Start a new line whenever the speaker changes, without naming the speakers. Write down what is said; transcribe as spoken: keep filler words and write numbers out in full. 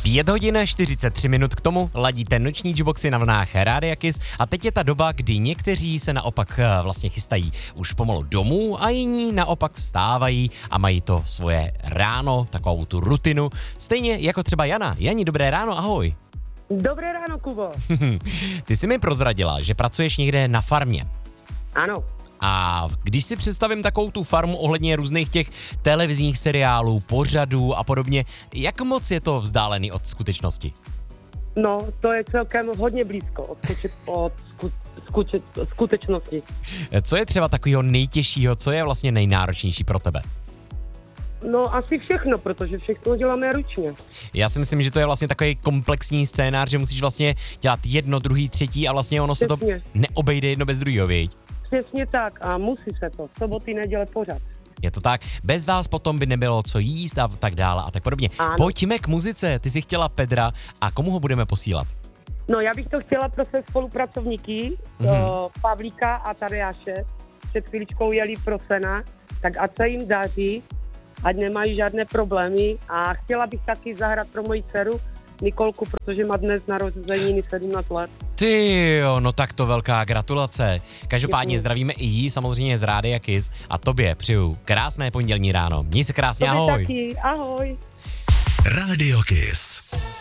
Pět hodin čtyřicet tři minut k tomu ladíte noční jukeboxy na vlnách Rádia Kiss a teď je ta doba, kdy někteří se naopak vlastně chystají už pomalu domů a jiní naopak vstávají a mají to svoje ráno, takovou tu rutinu. Stejně jako třeba Jana. Jani, dobré ráno, ahoj.
Dobré ráno, Kubo.
Ty jsi mi prozradila, že pracuješ někde na farmě.
Ano.
A když si představím takovou tu farmu ohledně různých těch televizních seriálů, pořadů a podobně, jak moc je to vzdálený od skutečnosti?
No, to je celkem hodně blízko od, skuče, od sku, skuče, skutečnosti.
Co je třeba takového nejtěžšího, co je vlastně nejnáročnější pro tebe?
No, asi všechno, protože všechno děláme ručně.
Já si myslím, že to je vlastně takový komplexní scénář, že musíš vlastně dělat jedno, druhý, třetí a vlastně ono se to
Přesně.
neobejde jedno bez druhého, viď?
Přesně tak a musí se to. Soboty, neděle pořád.
Je to tak. Bez vás potom by nebylo co jíst a tak dále a tak podobně.
Ano.
Pojďme k muzice. Ty jsi chtěla Pedra a komu ho budeme posílat?
No, já bych to chtěla pro své spolupracovníky, mm-hmm. Pavlíka a Tadeáše. Před chvíličkou jeli pro Sena, tak ať se jim daří, ať nemají žádné problémy a chtěla bych taky zahrát pro moji dceru Nikolku, protože má dnes narozeniny sedmnáct let.
Ty jo, no tak to velká gratulace. Každopádně
Děkuji.
zdravíme i jí, samozřejmě z Rádia Kiss a tobě přeju krásné pondělní ráno. Měj se krásně,
Tobě
ahoj.
taky, ahoj.
Rádio Kiss.